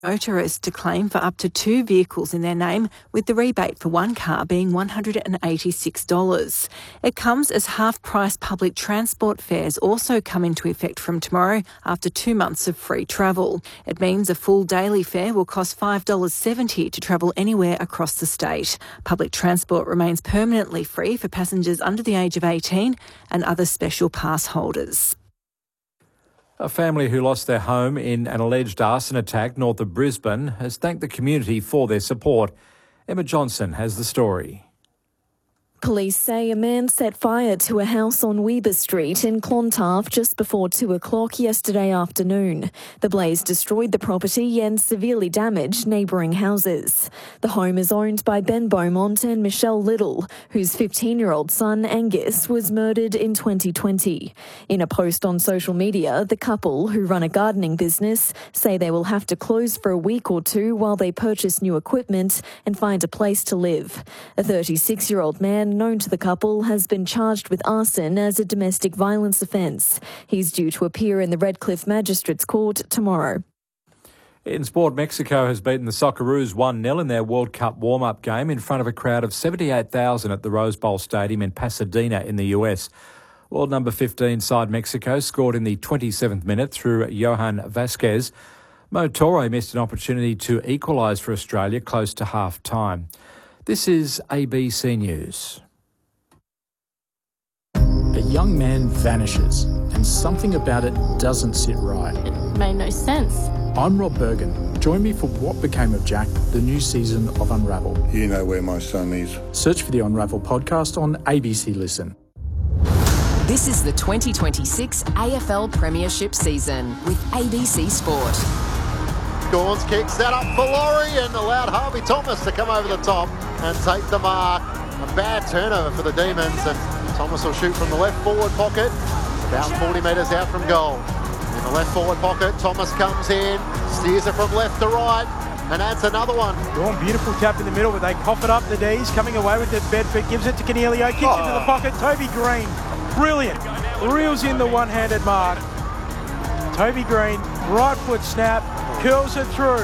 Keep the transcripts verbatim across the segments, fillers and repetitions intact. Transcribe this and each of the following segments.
motorists to claim for up to two vehicles in their name, with the rebate for one car being one hundred eighty-six dollars. It comes as half-price public transport fares also come into effect from tomorrow after two months of free travel. It means a full daily fare will cost five dollars seventy to travel anywhere across the state. Public transport remains permanently free for passengers under the age of eighteen and other special pass holders. A family who lost their home in an alleged arson attack north of Brisbane has thanked the community for their support. Emma Johnson has the story. Police say a man set fire to a house on Weber Street in Clontarf just before two o'clock yesterday afternoon. The blaze destroyed the property and severely damaged neighbouring houses. The home is owned by Ben Beaumont and Michelle Little, whose fifteen-year-old son Angus was murdered in twenty twenty. In a post on social media, the couple, who run a gardening business, say they will have to close for a week or two while they purchase new equipment and find a place to live. A thirty-six-year-old man known to the couple has been charged with arson as a domestic violence offence. He's due to appear in the Redcliffe Magistrates Court tomorrow. In sport, Mexico has beaten the Socceroos one nil in their World Cup warm-up game in front of a crowd of seventy-eight thousand at the Rose Bowl Stadium in Pasadena in the U S. World number fifteen side Mexico scored in the twenty-seventh minute through Johan Vasquez. Mo Torre missed an opportunity to equalise for Australia close to half-time. This is A B C News. A young man vanishes, and something about it doesn't sit right. It made no sense. I'm Rob Bergen. Join me for What Became of Jack, the new season of Unravel. You know where my son is. Search for the Unravel podcast on A B C Listen. This is the twenty twenty-six A F L Premiership season with A B C Sport. Gauns kicks that up for Laurie and allowed Harvey Thomas to come over the top and take the mark. A bad turnover for the Demons, and Thomas will shoot from the left forward pocket, about forty metres out from goal. In the left forward pocket, Thomas comes in, steers it from left to right, and adds another one. Dawn, beautiful tap in the middle, but they cough it up, the D's, coming away with it. Bedford gives it to Canelio, kicks oh. into the pocket. Toby Green, brilliant, reels in the one-handed mark. Toby Green, right foot snap, curls it through.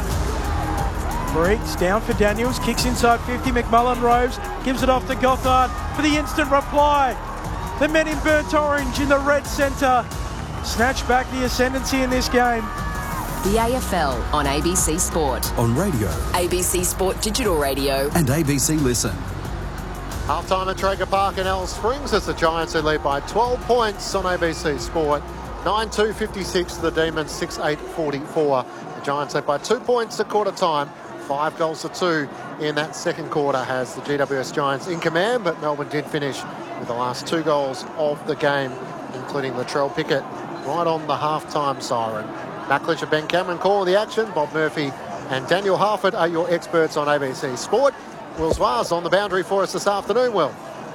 Breaks down for Daniels, kicks inside fifty. McMullen roves, gives it off to Gothard for the instant reply. The men in burnt orange in the red centre snatch back the ascendancy in this game. The A F L on A B C Sport. On radio. A B C Sport Digital Radio. And A B C Listen. Half-time at Traeger Park in Alice Springs as the Giants who lead by twelve points on A B C Sport. nine two fifty-six to the Demons, six eight forty-four. The Giants led by two points at quarter time. Five goals to two in that second quarter has the G W S Giants in command, but Melbourne did finish with the last two goals of the game, including Latrell Pickett right on the half-time siren. Macklich and Ben Cameron call the action. Bob Murphy and Daniel Harford are your experts on A B C Sport. Will Zwaz on the boundary for us this afternoon, Will.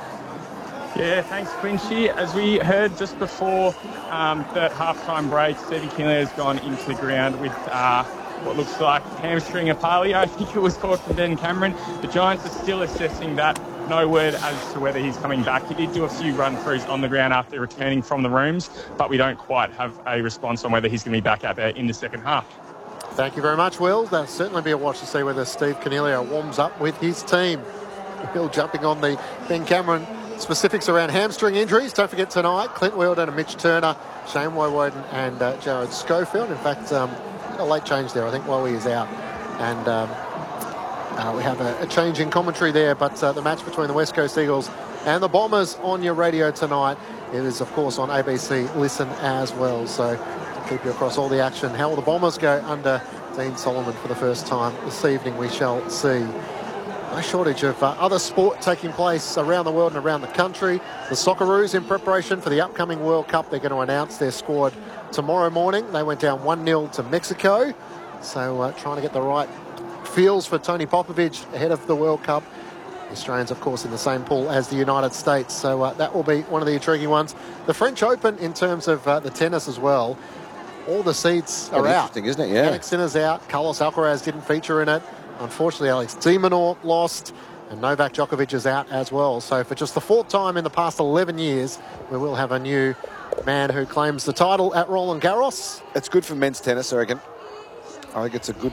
Yeah, thanks, Quincy. As we heard just before um, the half-time break, Stevie Kinley has gone into the ground with uh, what looks like hamstring apalea. I think it was called from Ben Cameron. The Giants are still assessing that. No word as to whether he's coming back. He did do a few run-throughs on the ground after returning from the rooms, but we don't quite have a response on whether he's going to be back out there in the second half. Thank you very much, Will. That'll certainly be a watch to see whether Steve Canelio warms up with his team. Will jumping on the Ben Cameron specifics around hamstring injuries. Don't forget tonight, Clint Wheeldon and Mitch Turner, Shane Woewodin and uh, Jared Schofield. In fact, um, a late change there. I think Wowie is out. And um, uh, we have a, a change in commentary there. But uh, the match between the West Coast Eagles and the Bombers on your radio tonight. It is, of course, on A B C Listen as well. So to keep you across all the action. How will the Bombers go under Dean Solomon for the first time this evening? We shall see. No shortage of uh, other sport taking place around the world and around the country. The Socceroos in preparation for the upcoming World Cup. They're going to announce their squad tomorrow morning. They went down one nil to Mexico. So uh, trying to get the right feels for Tony Popovich ahead of the World Cup. The Australians, of course, in the same pool as the United States. So uh, that will be one of the intriguing ones. The French Open in terms of uh, the tennis as well. All the seeds are out. Interesting, isn't it? Yeah. Alex Sinner's out. Carlos Alcaraz didn't feature in it. Unfortunately, Alex de Minaur lost, and Novak Djokovic is out as well. So for just the fourth time in the past eleven years, we will have a new man who claims the title at Roland Garros. It's good for men's tennis, I reckon. I think it's a good